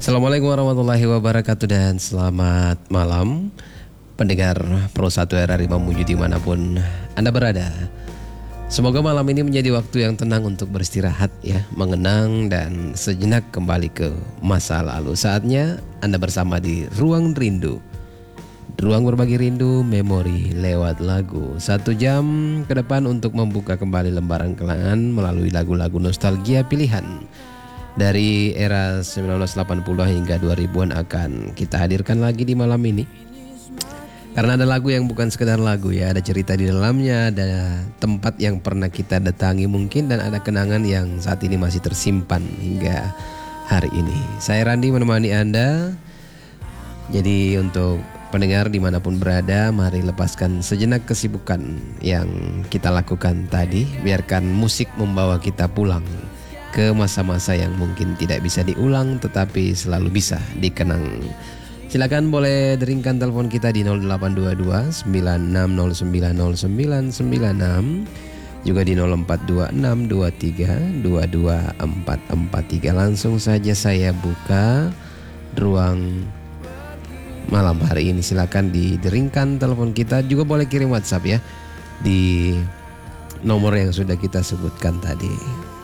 Assalamualaikum warahmatullahi wabarakatuh dan selamat malam pendengar Pro 1 RRI Mamuju dimanapun Anda berada. Semoga malam ini menjadi waktu yang tenang untuk beristirahat ya, mengenang dan sejenak kembali ke masa lalu. Saatnya Anda bersama di Ruang Rindu. Ruang berbagi rindu, memori lewat lagu. 1 jam ke depan untuk membuka kembali lembaran kenangan melalui lagu-lagu nostalgia pilihan. Dari era 1980 hingga 2000-an akan kita hadirkan lagi di malam ini. Karena ada lagu yang bukan sekedar lagu ya, ada cerita di dalamnya, ada tempat yang pernah kita datangi mungkin, dan ada kenangan yang saat ini masih tersimpan hingga hari ini. Saya Randi menemani Anda. Jadi untuk pendengar dimanapun berada, mari lepaskan sejenak kesibukan yang kita lakukan tadi. Biarkan musik membawa kita pulang ke masa-masa yang mungkin tidak bisa diulang tetapi selalu bisa dikenang. Silakan boleh deringkan telepon kita di 0822 96090996, juga di 0426 23 22443. Langsung saja saya buka ruang malam hari ini. Silakan dideringkan telepon kita, juga boleh kirim WhatsApp ya di nomor yang sudah kita sebutkan tadi.